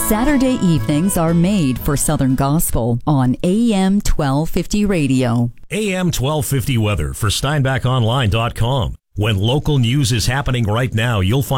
Saturday evenings are made for Southern Gospel on AM 1250 radio. AM 1250 weather for SteinbachOnline.com. When local news is happening right now, you'll find